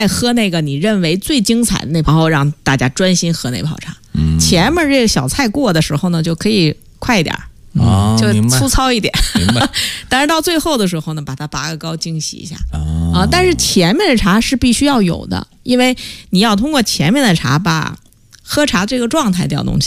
喝那个你认为最精彩的那泡，然后让大家专心喝那泡茶。前面这个小菜过的时候呢，就可以快一点。就粗糙一点， 明白。 但是到最后的时候呢，把它拔个高，惊喜一下但是前面的茶是必须要有的，因为你要通过前面的茶把喝茶这个状态调动起来。